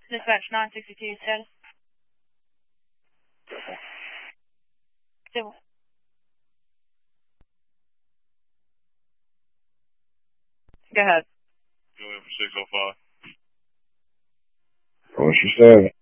Dispatch 962 status. Civil. Go ahead. Go in for 605. What's your status?